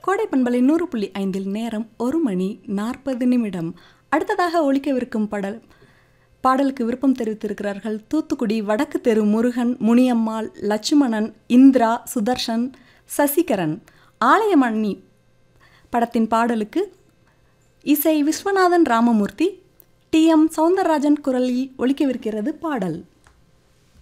கோடை பண்பலை 100.5 நேரம் 1:40. அடுத்ததாக ஒலிக்கவிருக்கும் பாடலுக்கு விருப்பம் தெரிவித்திருக்கிறார்கள் தூத்துக்குடி வடக்கு தெரு முருகன், முனியம்மாள், லட்சுமணன், இந்திரா, சுதர்ஷன், சசிகரன். ஆலயமணி படத்தின் பாடலுக்கு இசை விஸ்வநாதன் ராமமூர்த்தி, டி.எம். சௌந்தரராஜன் குரலில் ஒலிக்கவிருக்கிறது பாடல்.